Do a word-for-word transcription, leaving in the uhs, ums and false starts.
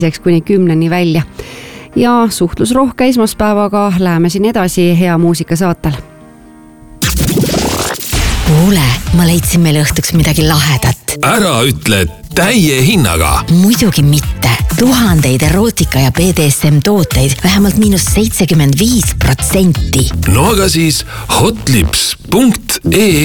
kuni kümneni välja. Ja suhtlusrohke esmaspäevaga läheme siin edasi hea muusika saatel. Kuule, ma leidsin meile õhtuks midagi lahedat. Ära ütle täie hinnaga. Muidugi mitte. Tuhandeid erootika ja B D S M tooteid vähemalt miinus seitsekümmend viis protsenti. No aga siis hotlips punkt ee